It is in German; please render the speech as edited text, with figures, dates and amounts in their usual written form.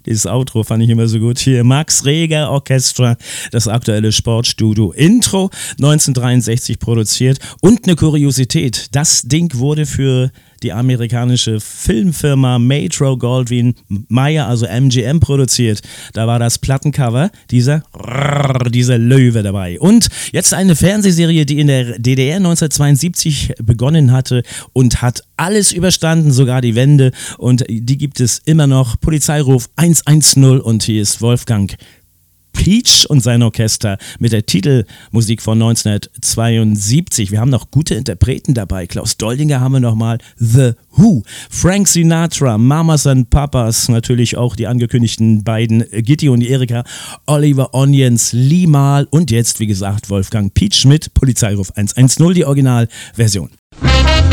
Dieses Outro fand ich immer so gut. Hier Max Reger Orchestra, das aktuelle Sportstudio Intro, 1963 produziert. Und eine Kuriosität, das Ding wurde für die amerikanische Filmfirma Metro-Goldwyn-Mayer, also MGM, produziert. Da war das Plattencover dieser Löwe dabei. Und jetzt eine Fernsehserie, die in der DDR 1972 begonnen hatte und hat alles überstanden, sogar die Wende. Und die gibt es immer noch. Polizeiruf 110 und hier ist Wolfgang Pietsch und sein Orchester mit der Titelmusik von 1972. Wir haben noch gute Interpreten dabei. Klaus Doldinger haben wir nochmal, The Who, Frank Sinatra, Mamas and Papas, natürlich auch die angekündigten beiden, Gitti und Erika, Oliver Onions, Limahl und jetzt, wie gesagt, Wolfgang Pietsch mit Polizeiruf 110, die Originalversion.